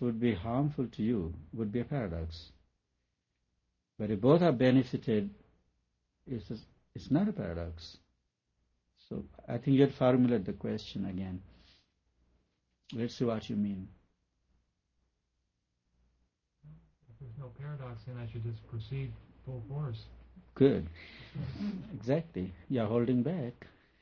would be harmful to you would be a paradox. But if both are benefited, it's not a paradox. So I think you had formulated the question again. Let's see what you mean. If there's no paradox, then I should just proceed full force. Good. Exactly. You're holding back.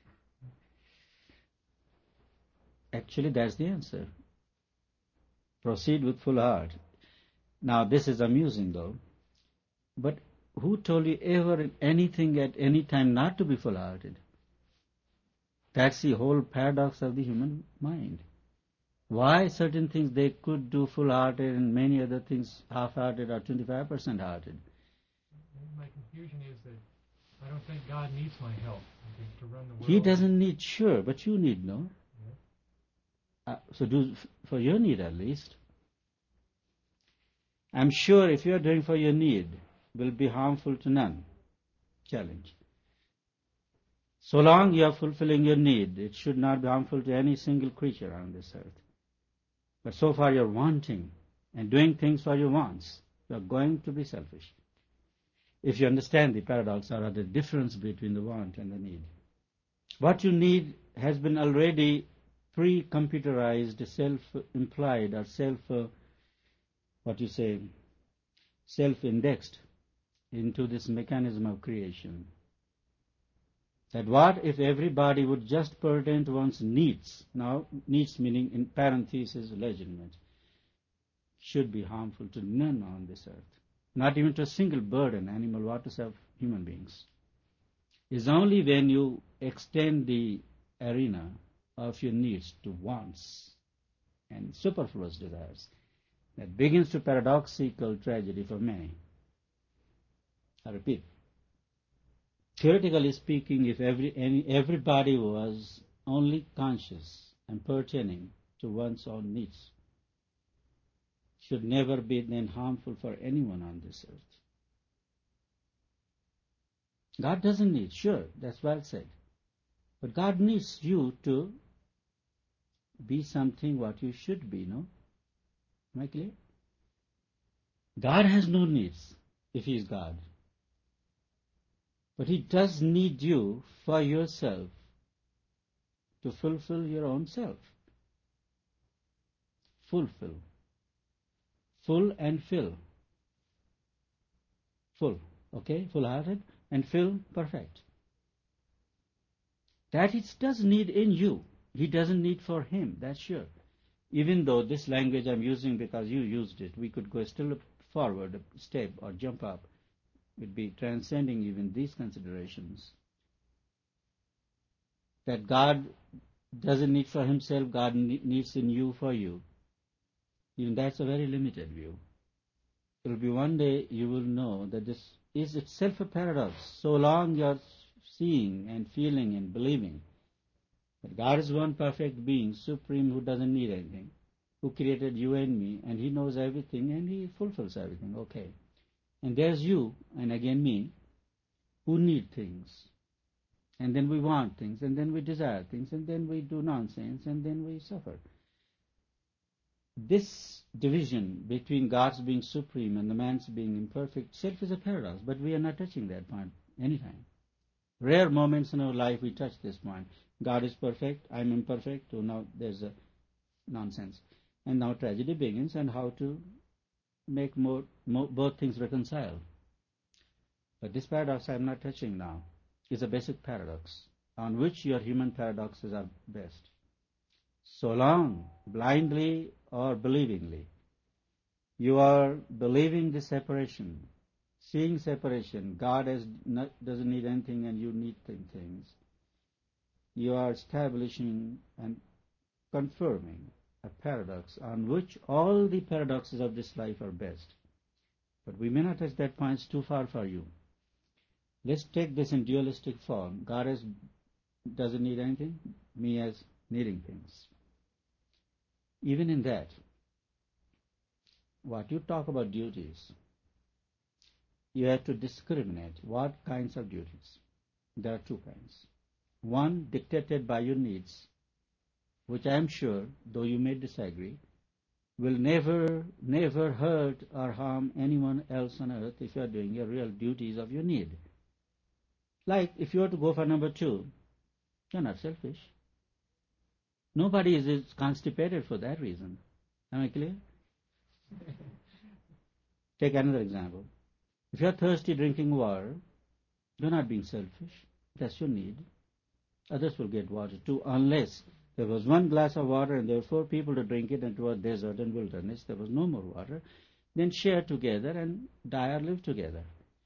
Actually, that's the answer. Proceed with full heart. Now, this is amusing though. But who told you ever in anything at any time not to be full-hearted? That's the whole paradox of the human mind. Why certain things they could do full-hearted and many other things half-hearted or 25% hearted? My confusion is that I don't think God needs my help to run the world. He doesn't need, sure, but you need, no? Yeah. So do for your need at least. I'm sure if you are doing for your need, will be harmful to none. Challenge. So long you are fulfilling your need, it should not be harmful to any single creature on this earth. But so far you are wanting and doing things for your wants, you are going to be selfish. If you understand the paradox or the difference between the want and the need. What you need has been already pre-computerized, self-implied or self-indexed into this mechanism of creation. That what if everybody would just pertain to one's needs, now needs meaning in parenthesis legitimate, should be harmful to none on this earth. Not even to a single bird and animal, what to say of human beings. It's only when you extend the arena of your needs to wants and superfluous desires that begins to paradoxical tragedy for many. I repeat, theoretically speaking, if everybody was only conscious and pertaining to one's own needs, should never be then harmful for anyone on this earth. God doesn't need, sure, that's well said. But God needs you to be something what you should be, no? Am I clear? God has no needs if He is God. But He does need you for yourself to fulfill your own self. Fulfill. Full and fill. Full, okay? Full-hearted and fill, perfect. That He does need in you. He doesn't need for Him, that's sure. Even though this language I'm using because you used it, we could go still forward a step or jump up. Would be transcending even these considerations. That God doesn't need for Himself, God needs in you for you. Even that's a very limited view. It will be one day you will know that this is itself a paradox. So long you are seeing and feeling and believing that God is one perfect being, supreme, who doesn't need anything, who created you and me, and He knows everything and He fulfills everything, okay. And there's you, and again me, who need things. And then we want things, and then we desire things, and then we do nonsense, and then we suffer. This division between God's being supreme and the man's being imperfect self is a paradox, but we are not touching that point anytime. Rare moments in our life we touch this point. God is perfect, I am imperfect, so now there's a nonsense. And now tragedy begins, and how to make both things reconcile. But this paradox I am not touching now is a basic paradox on which your human paradoxes are based. So long, blindly or believingly, you are believing the separation, seeing separation, God doesn't need anything and you need things. You are establishing and confirming a paradox on which all the paradoxes of this life are based. But we may not touch that point, it's too far for you. Let's take this in dualistic form. God doesn't need anything, me as needing things. Even in that, what you talk about duties, you have to discriminate what kinds of duties. There are two kinds. One, dictated by your needs, which I am sure, though you may disagree, will never hurt or harm anyone else on earth if you are doing your real duties of your need. Like if you were to go for number 2, you're not selfish. Nobody is constipated for that reason. Am I clear? Take another example. If you're thirsty drinking water, you're not being selfish. That's your need. Others will get water too, unless there was one glass of water and there were 4 people to drink it and it was desert and wilderness. There was no more water. Then share together and die or live together.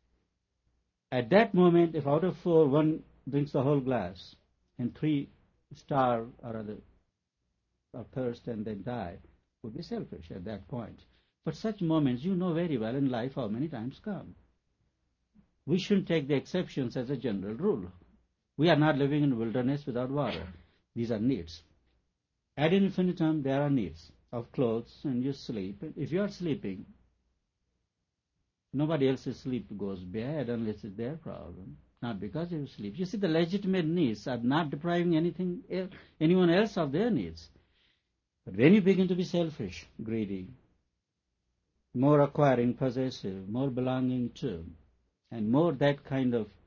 At that moment, if out of 4, 1 drinks the whole glass and 3 starve or other of thirst and then die, would be selfish at that point. But such moments, you know very well in life how many times come. We shouldn't take the exceptions as a general rule. We are not living in wilderness without water. These are needs. Ad infinitum, there are needs of clothes, and you sleep. If you are sleeping, nobody else's sleep goes bad unless it's their problem, not because you sleep. You see, the legitimate needs are not depriving anyone else of their needs. But when you begin to be selfish, greedy, more acquiring, possessive, more belonging to, and more that kind of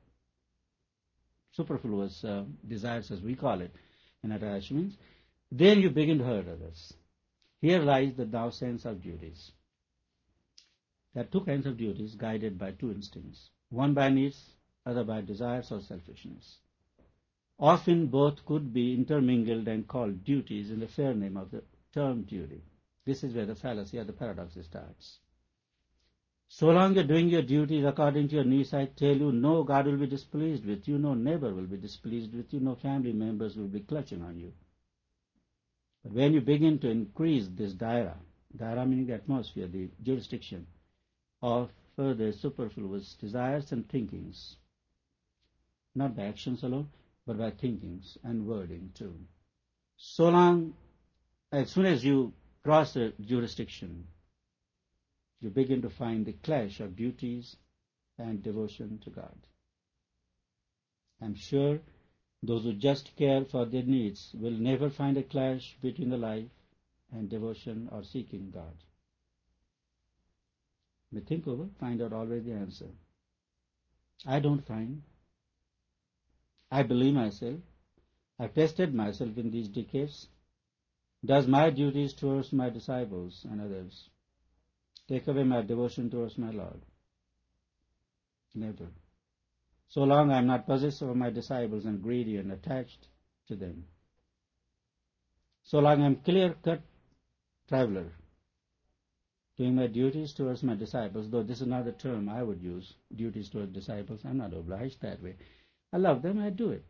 superfluous desires, as we call it, and attachments, then you begin to hurt others. Here lies the now sense of duties. There are 2 kinds of duties guided by 2 instincts. One by needs, other by desires or selfishness. Often both could be intermingled and called duties in the fair name of the term duty. This is where the fallacy or the paradox starts. So long you're doing your duties according to your needs, I tell you, no God will be displeased with you, no neighbor will be displeased with you, no family members will be clutching on you. But when you begin to increase this daira meaning the atmosphere, the jurisdiction of further superfluous desires and thinkings, not by actions alone, but by thinkings and wording too. So long, as soon as you cross the jurisdiction, you begin to find the clash of duties and devotion to God. I'm sure those who just care for their needs will never find a clash between the life and devotion or seeking God. We think over, find out always the answer. I don't find. I believe myself. I've tested myself in these decades. Does my duties towards my disciples and others take away my devotion towards my Lord? Never. So long I am not possessive of my disciples and greedy and attached to them. So long I am clear-cut traveler, doing my duties towards my disciples, though this is not the term I would use, duties towards disciples. I'm not obliged that way. I love them, I do it.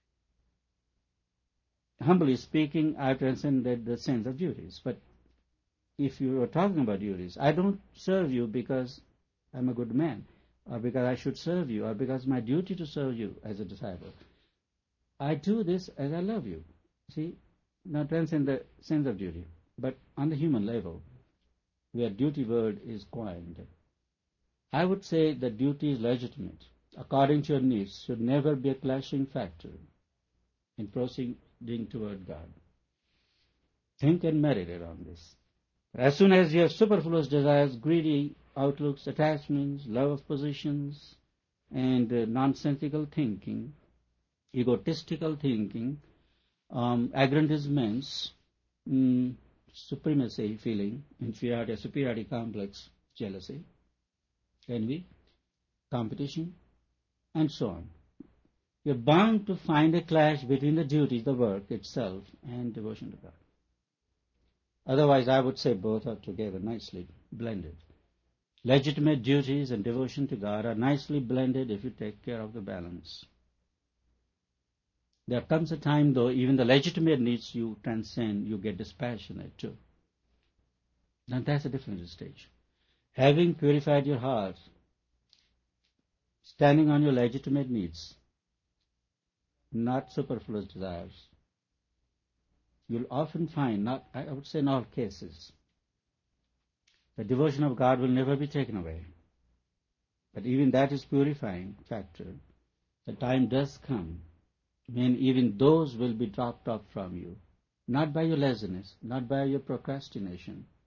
Humbly speaking, I have transcended the sense of duties. But if you are talking about duties, I don't serve you because I'm a good man, or because I should serve you, or because it's my duty to serve you as a disciple. I do this as I love you. See, now transcend the sense of duty. But on the human level, where duty word is coined, I would say that duty is legitimate, according to your needs, should never be a clashing factor in proceeding toward God. Think and meditate on this. As soon as you have superfluous desires, greedy outlooks, attachments, love of positions, and nonsensical thinking, egotistical thinking, aggrandizements, supremacy feeling, inferiority, superiority complex, jealousy, envy, competition, and so on. You're bound to find a clash between the duty, the work itself, and devotion to God. Otherwise, I would say both are together, nicely blended. Legitimate duties and devotion to God are nicely blended if you take care of the balance. There comes a time, though, even the legitimate needs you transcend, you get dispassionate too. Now that's a different stage. Having purified your heart, standing on your legitimate needs, not superfluous desires, you'll often find, I would say in all cases, the devotion of God will never be taken away. But even that is purifying factor. The time does come when even those will be dropped off from you, not by your laziness, not by your procrastination,